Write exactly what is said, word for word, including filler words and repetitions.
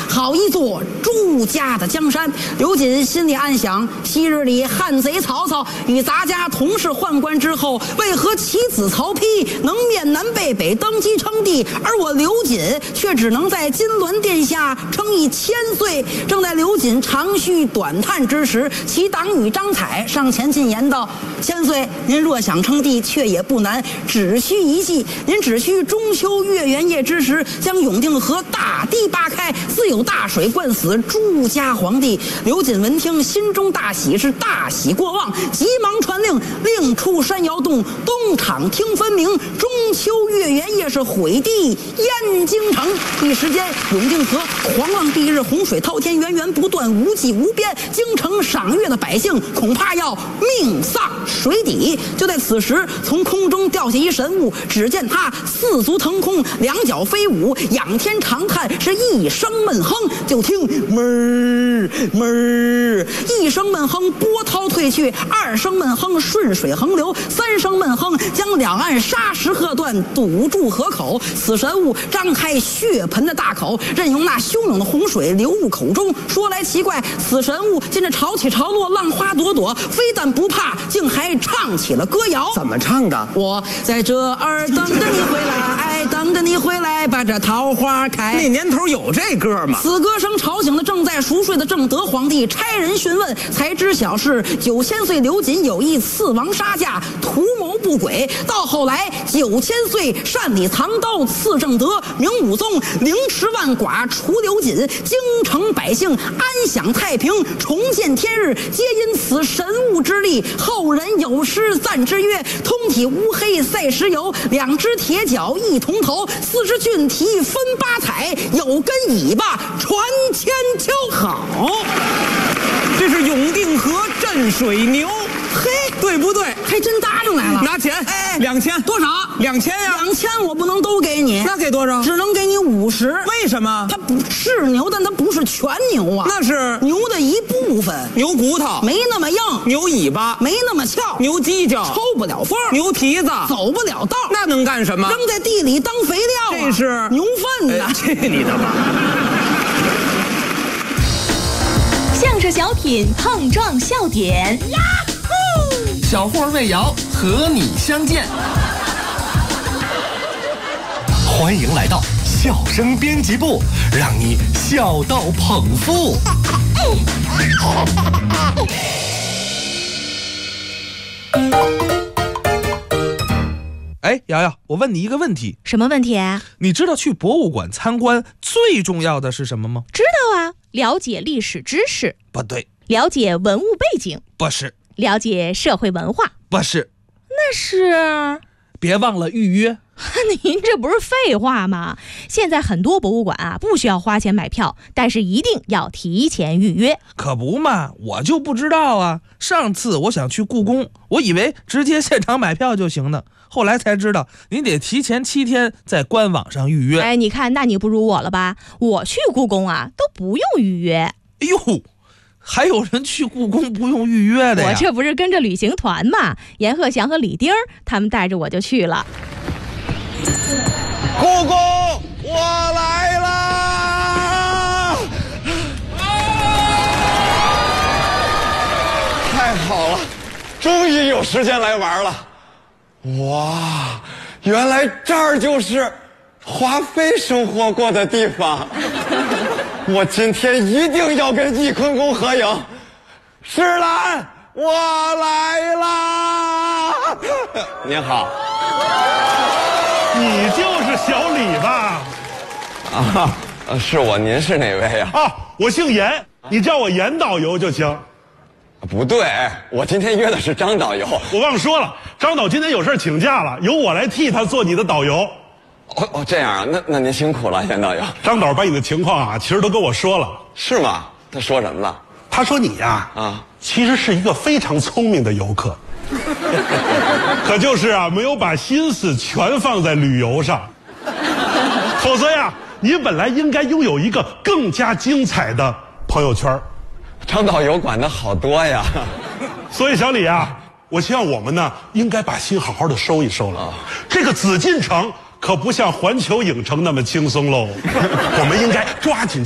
好一座朱家的江山。刘瑾心里暗想：昔日里汉贼曹操与咱家同是宦官之后，为何其子曹丕能面南背北登基称帝，而我刘瑾却只能在金銮殿下称一千岁？正在刘瑾长吁短叹之时，其党羽张采上前进言道：千岁，您若想称帝，却也不难，只需一计。您只需中秋月圆夜之时，将永定河大堤扒开，自有大水灌死朱家皇帝。刘瑾闻听，心中大喜，是大喜过望，急忙传令，令出山摇动，东厂听分明。中秋月圆夜是毁地淹京城。一时间，永定河狂浪蔽日，洪水滔天，源源不断，无际无边。京城赏月的百姓恐怕要命丧水底。就在此时，从空中掉下一神物，只见他四足腾空，两脚飞舞，仰天长叹，是一声闷哼。就听闷儿闷儿，一声闷哼，波涛退去；二声闷哼，顺水横流；三声闷哼，将两岸沙石河段堵住河口。此神物张开血盆的大口，任由那汹涌的洪水流入口中。说来奇怪，此神物见着潮起潮落，浪花朵朵，非但不怕，竟还唱起了歌谣。 怎么唱的？ 我在这儿等着你回来，等着你回来，把这桃花开。 那年头有这歌吗？ 此歌声吵醒了正在熟睡的正德皇帝，差人询问，才知晓是九千岁刘瑾有意刺王杀驾，图谋不轨。到后来，九千岁擅里藏刀刺正德，明武宗凌迟万寡除刘瑾，京城百姓安享太平，重见天日，皆因此神物之力。后人有诗赞之曰：通体乌黑赛石油，两只铁脚一铜头，四肢俊蹄分八彩，有根尾巴传千秋。好， 这是永定河镇水牛， 嘿， 对不对？ 还真答上来了。 拿钱， 哎， 两千， 多少？ 两千呀。 两千我不能都给你， 那给多少？ 只能给你五十。 为什么？ 它不是牛，但它不是全牛啊， 那是牛的一部分。 牛骨头没那么硬， 牛尾巴没那么翘， 牛犄角抽不了风， 牛蹄子走不了道， 那能干什么？ 扔在地里当肥料啊！ 这是牛粪呐！ 哎、去你的吧！ 相声小品碰撞笑点，呀呼！小霍魏瑶和你相见，欢迎来到笑声编辑部，让你笑到捧腹。 哎，瑶瑶，我问你一个问题。 什么问题啊？ 你知道去博物馆参观最重要的是什么吗？ 知道啊，了解历史知识。 不对。 了解文物背景。 不是。 了解社会文化。 不是。 那是？ 别忘了预约。 您这不是废话吗？现在很多博物馆啊，不需要花钱买票，但是一定要提前预约。 可不嘛，我就不知道啊。上次我想去故宫，我以为直接现场买票就行呢，后来才知道您得提前七天在官网上预约。 哎，你看，那你不如我了吧？我去故宫啊，都不用预约。 哎呦，还有人去故宫不用预约的呀？ 我这不是跟着旅行团嘛，阎鹤祥和李丁他们带着我就去了。 故宫，我来啦！太好了，终于有时间来玩了。哇，原来这儿就是华妃生活过的地方。我今天一定要跟翊坤公合影。石兰，我来啦！您好。 你就是小李吧？ 啊，是我，您是哪位呀？ 啊，我姓严，你叫我严导游就行。 不对，我今天约的是张导游。 我忘说了，张导今天有事请假了，由我来替他做你的导游。 哦哦，这样啊，那那您辛苦了，严导游。 张导把你的情况啊，其实都跟我说了。 是吗？他说什么了？ 他说你呀， 啊， 其实是一个非常聪明的游客。可就是啊，没有把心思全放在旅游上，否则呀，你本来应该拥有一个更加精彩的朋友圈。 张导游管的好多呀。 所以小李啊，我希望我们呢，应该把心好好的收一收了。啊、这个紫禁城可不像环球影城那么轻松喽，我们应该抓紧